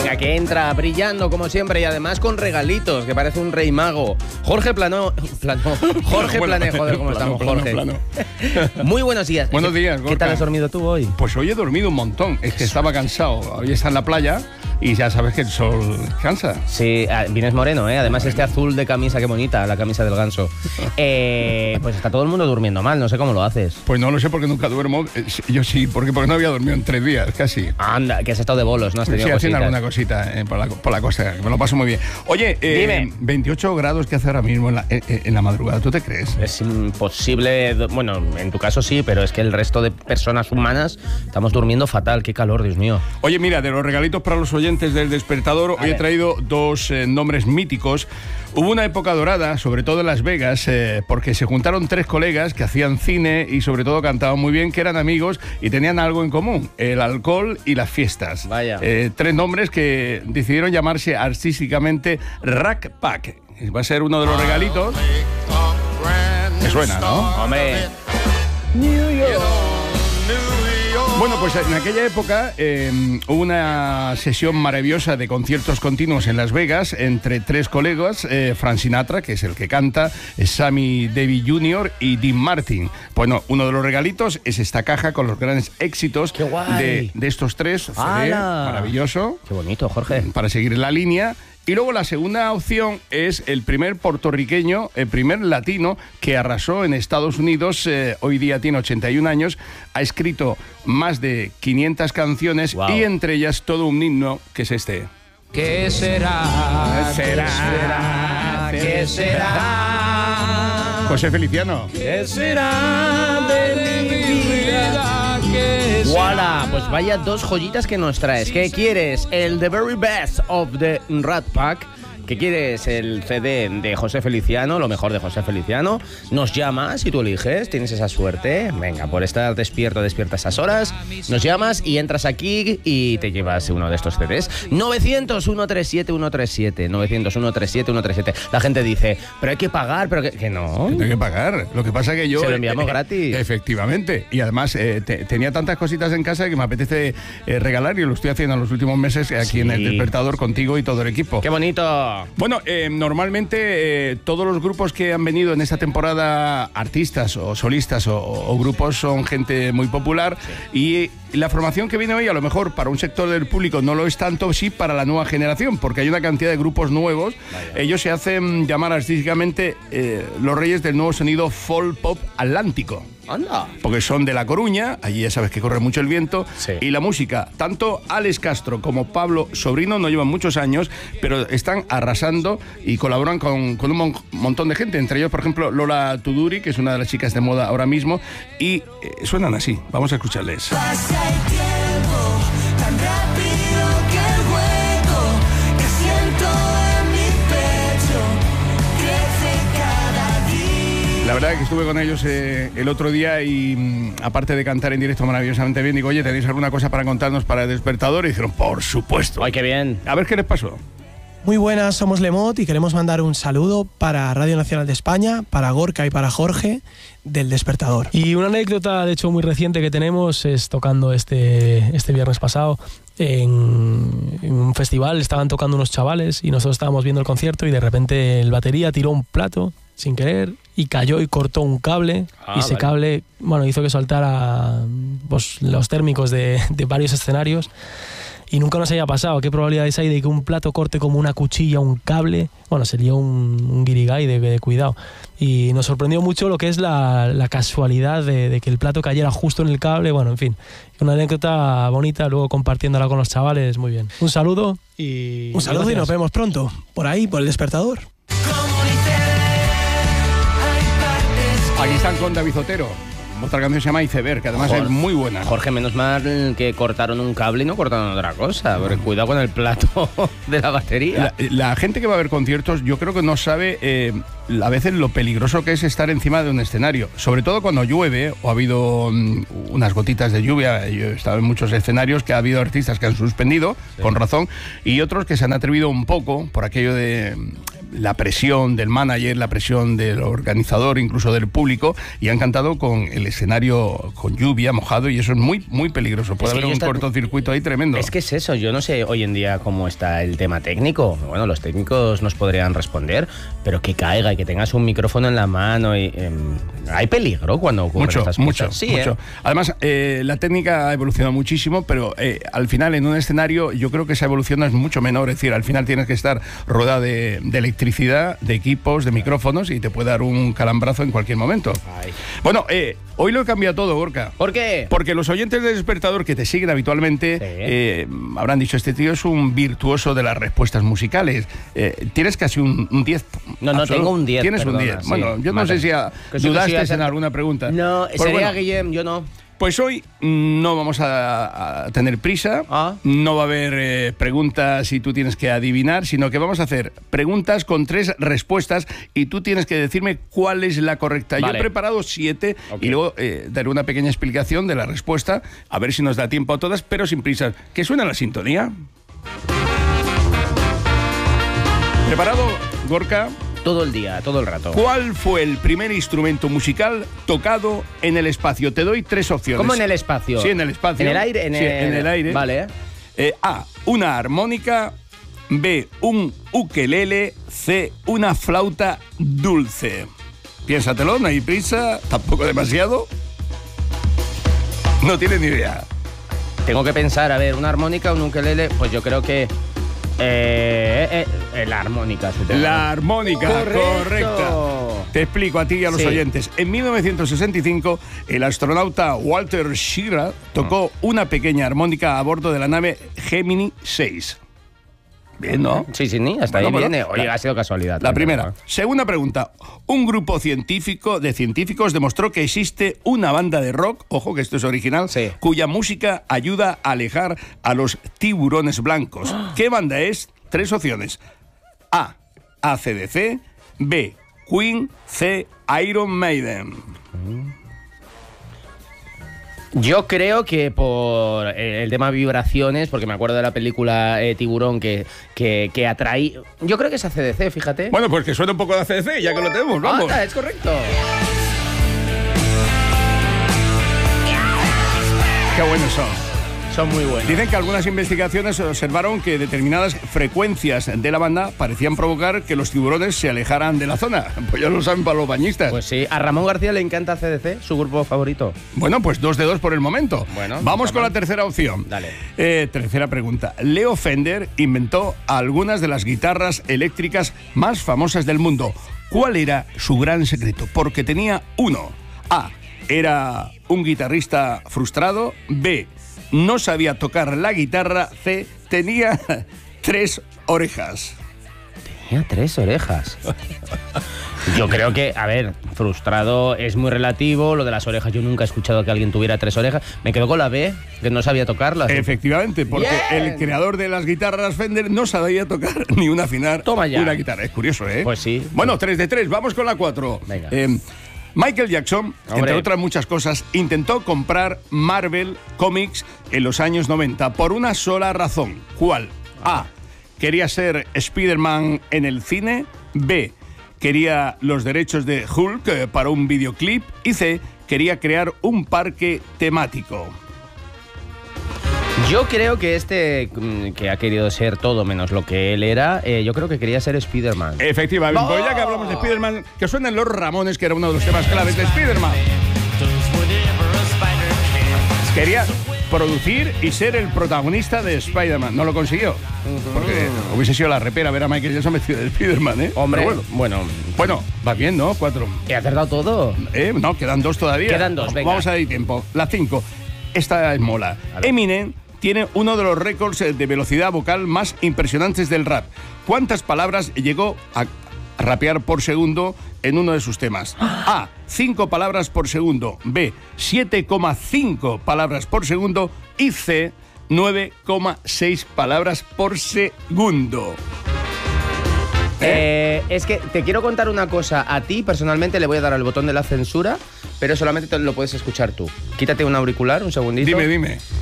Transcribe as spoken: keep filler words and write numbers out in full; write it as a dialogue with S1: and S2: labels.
S1: Venga, que entra brillando como siempre y además con regalitos, que parece un rey mago. Jorge Plano... Plano Jorge bueno, Plané, joder, ¿cómo plano, estamos, plano, Jorge? Plano. Muy buenos días.
S2: Buenos días, Gorka.
S1: ¿Qué tal has dormido tú hoy?
S2: Pues hoy he dormido un montón. Es que estaba cansado. Hoy está en la playa y ya sabes que el sol cansa.
S1: Sí, vienes moreno, ¿eh? Además este azul de camisa, qué bonita, la camisa del ganso. Eh, pues está todo el mundo durmiendo mal, no sé cómo lo haces.
S2: Pues no lo sé porque nunca duermo. Yo sí, porque, porque no había dormido en tres días, casi.
S1: Anda, que has estado de bolos, ¿no? Has tenido
S2: sí, haciendo
S1: cositas.
S2: alguna cosita eh, por, la, por la costa, que me lo paso muy bien. Oye, eh,
S1: Dime.
S2: veintiocho grados que hace ahora mismo en la, en, en la madrugada, ¿tú te crees?
S1: Es imposible, bueno, en tu caso sí, pero es que el resto de personas humanas estamos durmiendo fatal, qué calor, Dios mío.
S2: Oye, mira, de los regalitos para los oyentes del Despertador, hoy he traído dos eh, nombres míticos. Hubo una época dorada, sobre todo en Las Vegas, eh, porque se juntaron tres colegas que hacían cine y sobre todo cantaban muy bien, que eran amigos y tenían algo en común, el alcohol y las fiestas.
S1: Vaya.
S2: Eh, tres nombres que decidieron llamarse artísticamente Rat Pack. Va a ser uno de los regalitos. Me suena, ¿no?
S1: Hombre.
S2: Bueno, pues en aquella época eh, hubo una sesión maravillosa de conciertos continuos en Las Vegas entre tres colegas, eh, Frank Sinatra, que es el que canta, Sammy Davis junior y Dean Martin. Bueno, uno de los regalitos es esta caja con los grandes éxitos de, de estos tres. C D, maravilloso.
S1: Qué bonito, Jorge.
S2: Para seguir la línea. Y luego la segunda opción es el primer puertorriqueño, el primer latino que arrasó en Estados Unidos, eh, hoy día tiene ochenta y un años, ha escrito más de quinientas canciones wow. y entre ellas todo un himno que es este.
S3: ¿Qué será?
S2: ¿Qué será?
S3: ¿Qué será?
S2: José Feliciano.
S3: ¿Qué será de mi vida? ¿Qué será?
S1: ¡Voilà! Pues vaya dos joyitas que nos traes. ¿Qué quieres? El The Very Best of the Rat Pack. ¿Qué quieres? El C D de José Feliciano, lo mejor de José Feliciano. Nos llamas y tú eliges, tienes esa suerte. Venga, por estar despierto, despierta esas horas, nos llamas y entras aquí y te llevas uno de estos C Ds. novecientos, ciento treinta y siete, ciento treinta y siete. novecientos, ciento treinta y siete, ciento treinta y siete. La gente dice, pero hay que pagar, pero que, que no.
S2: Que no hay que pagar. Lo que pasa es que yo...
S1: Se lo enviamos
S2: eh,
S1: gratis.
S2: Efectivamente. Y además eh, te, tenía tantas cositas en casa que me apetece eh, regalar y lo estoy haciendo en los últimos meses aquí sí. en El Despertador contigo y todo el equipo.
S1: ¡Qué bonito!
S2: Bueno, eh, normalmente eh, todos los grupos que han venido en esta temporada, artistas o solistas o, o grupos, son gente muy popular sí. y la formación que viene hoy a lo mejor para un sector del público no lo es tanto, sí para la nueva generación, porque hay una cantidad de grupos nuevos. Vaya. Ellos se hacen llamar artísticamente eh, los reyes del nuevo sonido folk pop atlántico.
S1: Anda.
S2: Porque son de La Coruña, allí ya sabes que corre mucho el viento, sí. y la música, tanto Alex Castro como Pablo Sobrino no llevan muchos años, pero están arrasando y colaboran con, con un mon montón de gente, entre ellos, por ejemplo, Lola Tuduri, que es una de las chicas de moda ahora mismo, y eh, suenan así, vamos a escucharles.
S4: Pasa el tiempo tan rápido que el hueco que siento en mi pecho crece cada día.
S2: La verdad es que estuve con ellos eh, el otro día y mm, aparte de cantar en directo maravillosamente bien, digo, oye, ¿tenéis alguna cosa para contarnos para el Despertador? Y dijeron, por supuesto.
S1: ¡Ay, qué bien!
S2: A ver qué les pasó.
S5: Muy buenas, somos Lemot y queremos mandar un saludo para Radio Nacional de España, para Gorka y para Jorge del Despertador.
S6: Y una anécdota, de hecho, muy reciente que tenemos es tocando este, este viernes pasado en, en un festival. Estaban tocando unos chavales y nosotros estábamos viendo el concierto y de repente el batería tiró un plato sin querer y cayó y cortó un cable ah, y ese vale. cable, bueno, hizo que saltara pues, los térmicos de, de varios escenarios. Y nunca nos había pasado. ¿Qué probabilidades hay de que un plato corte como una cuchilla, un cable? Bueno, sería un, un guirigay de, de cuidado. Y nos sorprendió mucho lo que es la, la casualidad de, de que el plato cayera justo en el cable. Bueno, en fin, una anécdota bonita, luego compartiéndola con los chavales, muy bien. Un saludo y...
S5: Un saludo y, y nos vemos pronto, por ahí, por El Despertador.
S2: Aquí están con David Otero. Otra canción se llama Iceberg, que además Jorge, es muy buena.
S1: Jorge, menos mal que cortaron un cable y no cortaron otra cosa. Porque cuidado con el plato de la batería.
S2: La, la gente que va a ver conciertos, yo creo que no sabe eh, a veces lo peligroso que es estar encima de un escenario. Sobre todo cuando llueve o ha habido um, unas gotitas de lluvia. Yo he estado en muchos escenarios que ha habido artistas que han suspendido, sí. con razón, y otros que se han atrevido un poco por aquello de... la presión del manager, la presión del organizador, incluso del público, y han cantado con el escenario con lluvia, mojado, y eso es muy, muy peligroso. Puede
S1: Es que
S2: haber
S1: yo
S2: un
S1: está-
S2: cortocircuito ahí tremendo.
S1: Es que es eso, yo no sé hoy en día cómo está el tema técnico. Bueno, los técnicos nos podrían responder, pero que caiga y que tengas un micrófono en la mano. Y, eh, hay peligro cuando ocurren
S2: Mucho,
S1: estas
S2: mucho,
S1: cosas. Sí,
S2: mucho.
S1: ¿eh?
S2: Además, eh, la técnica ha evolucionado muchísimo, pero eh, al final en un escenario yo creo que esa evolución es mucho menor. Es decir, al final tienes que estar rodeado de, de electricidad, de equipos, de micrófonos, y te puede dar un calambrazo en cualquier momento.
S1: Ay.
S2: Bueno, eh, hoy lo he cambiado todo, Gorka.
S1: ¿Por qué?
S2: Porque los oyentes del Despertador que te siguen habitualmente
S1: Sí.
S2: eh, habrán dicho, este tío es un virtuoso de las respuestas musicales. Eh, tienes casi un, un diez.
S1: No, no,
S2: absoluto.
S1: tengo un diez,
S2: Tienes
S1: perdona,
S2: un diez.
S1: sí.
S2: Bueno, yo no
S1: Vale.
S2: sé si a-
S1: Que sí, que
S2: dudaste
S1: sí, hacer-
S2: en alguna pregunta.
S1: No,
S2: Pues
S1: sería
S2: bueno,
S1: Guillem, yo no.
S2: pues hoy no vamos a, a tener prisa,
S1: Ah.
S2: no va a haber eh, preguntas y tú tienes que adivinar, sino que vamos a hacer preguntas con tres respuestas y tú tienes que decirme cuál es la correcta. Yo
S1: Vale.
S2: he preparado siete
S1: Ok.
S2: y luego eh, daré una pequeña explicación de la respuesta, a ver si nos da tiempo a todas, pero sin prisa. ¿Que suena la sintonía? ¿Preparado, Gorka?
S1: Todo el día, todo el rato.
S2: ¿Cuál fue el primer instrumento musical tocado en el espacio? Te doy tres opciones.
S1: ¿Cómo en el espacio?
S2: Sí, en el espacio.
S1: ¿En el aire? En,
S2: Sí,
S1: el...
S2: en el aire.
S1: Vale.
S2: Eh, A, una armónica. B, un ukelele. C, una flauta dulce. Piénsatelo, no hay prisa, tampoco demasiado. No tienes ni idea.
S1: Tengo que pensar, a ver, una armónica, un ukelele, pues yo creo que... Eh, eh, eh, la armónica, supongo.
S2: La armónica,
S1: Correcto.
S2: correcta. Te explico a ti y a los
S1: Sí.
S2: oyentes. En mil novecientos sesenta y cinco, el astronauta Walter Schirra tocó una pequeña armónica a bordo de la nave Gemini seis. Bien, ¿no?
S1: Sí, sí, ni, hasta ahí
S2: Bueno, bueno,
S1: viene. Oye,
S2: la-
S1: ha sido casualidad.
S2: La
S1: también,
S2: primera.
S1: ¿no?
S2: Segunda pregunta. Un grupo científico de científicos demostró que existe una banda de rock, ojo que esto es original,
S1: Sí.
S2: cuya música ayuda a alejar a los tiburones blancos. ¿Qué banda es? Tres opciones. A, A C D C. B, Queen. C, Iron Maiden.
S1: Yo creo que por eh, el tema vibraciones, porque me acuerdo de la película eh, Tiburón que, que, que atraí... Yo creo que es A C D C, fíjate.
S2: Bueno, pues que suena un poco de A C D C, ya que lo tenemos, vamos.
S1: Anda, es correcto.
S2: Qué buenos son.
S1: Son muy buenos.
S2: Dicen que algunas investigaciones observaron que determinadas frecuencias de la banda parecían provocar que los tiburones se alejaran de la zona. Pues ya lo saben para los bañistas.
S1: Pues sí, a Ramón García le encanta A C D C, su grupo favorito.
S2: Bueno, pues dos de dos por el momento.
S1: Bueno,
S2: vamos
S1: está
S2: con
S1: mal.
S2: la tercera opción.
S1: Dale.
S2: Eh, tercera pregunta. Leo Fender inventó algunas de las guitarras eléctricas más famosas del mundo. ¿Cuál era su gran secreto? Porque tenía uno. A. Era un guitarrista frustrado. B. No sabía tocar la guitarra. C. Tenía tres orejas.
S1: Tenía tres orejas. Yo creo que, a ver, frustrado es muy relativo. Lo de las orejas, yo nunca he escuchado que alguien tuviera tres orejas. Me quedo con la B, que no sabía tocarlas.
S2: Efectivamente, porque
S1: Bien.
S2: el creador de las guitarras Fender no sabía tocar ni una afinar
S1: Toma ya.
S2: una guitarra. Es curioso, ¿eh?
S1: Pues sí.
S2: Bueno, tres de tres, vamos con la cuatro.
S1: Venga.
S2: Eh, Michael Jackson,
S1: Hombre.
S2: entre otras muchas cosas, intentó comprar Marvel Comics en los años noventa por una sola razón. ¿Cuál? A. Quería ser Spider-Man en el cine. B. Quería los derechos de Hulk eh, para un videoclip. Y C. Quería crear un parque temático.
S1: Yo creo que este, mm, que ha querido ser todo menos lo que él era, eh, yo creo que quería ser Spider-Man.
S2: Efectivamente,
S1: ¡Oh!
S2: pues ya que hablamos de Spider-Man, que suenen los Ramones, que era uno de los temas claves de Spider-Man. Quería producir y ser el protagonista de Spider-Man. No lo consiguió. Porque hubiese sido la repera ver a Michael Jackson vestido de Spider-Man, ¿eh?
S1: Hombre,
S2: Pero bueno.
S1: bueno,
S2: Bueno, va bien, ¿no? Cuatro.
S1: he acertado todo.
S2: Eh, no, quedan dos todavía.
S1: Quedan dos, venga.
S2: Vamos a dar tiempo. La cinco. Esta es mola.
S1: A ver.
S2: Eminem tiene uno de los récords de velocidad vocal más impresionantes del rap. ¿Cuántas palabras llegó a rapear por segundo en uno de sus temas? A. cinco palabras por segundo. B. siete coma cinco palabras por segundo. Y C. nueve coma seis palabras por segundo.
S1: Eh, es que te quiero contar una cosa. A ti, personalmente, le voy a dar al botón de la censura, pero solamente te lo puedes escuchar tú. Quítate un auricular, un segundito.
S2: Dime, dime.